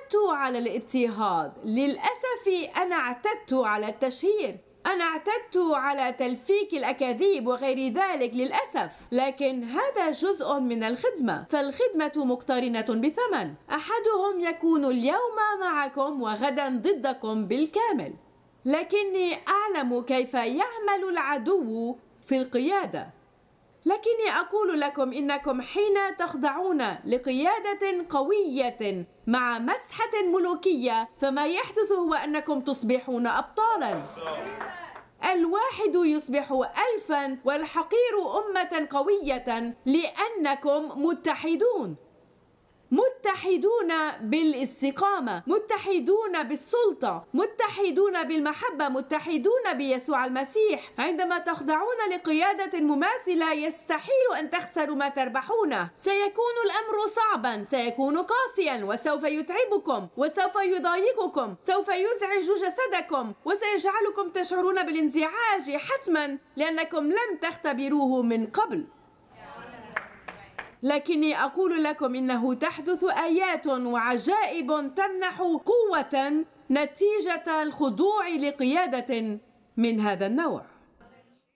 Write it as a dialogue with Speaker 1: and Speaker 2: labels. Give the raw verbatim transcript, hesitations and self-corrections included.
Speaker 1: اعتدت على الاضطهاد، للأسف أنا اعتدت على التشهير، أنا اعتدت على تلفيك الأكاذيب وغير ذلك للأسف، لكن هذا جزء من الخدمة، فالخدمة مقترنة بثمن، أحدهم يكون اليوم معكم وغدا ضدكم بالكامل. لكني أعلم كيف يعمل العدو في القيادة، لكني أقول لكم إنكم حين تخضعون لقيادة قوية مع مسحة ملوكية فما يحدث هو أنكم تصبحون أبطالا. الواحد يصبح ألفا والحقير أمة قوية لأنكم متحدون، متحدون بالاستقامة، متحدون بالسلطة، متحدون بالمحبة، متحدون بيسوع المسيح. عندما تخضعون لقيادة مماثلة يستحيل أن تخسروا ما تربحونه. سيكون الأمر صعبا، سيكون قاسيا، وسوف يتعبكم وسوف يضايقكم، سوف يزعج جسدكم وسيجعلكم تشعرون بالانزعاج حتما لأنكم لم تختبروه من قبل. لكني أقول لكم إنه تحدث آيات وعجائب تمنح قوة نتيجة الخضوع لقيادة من هذا النوع.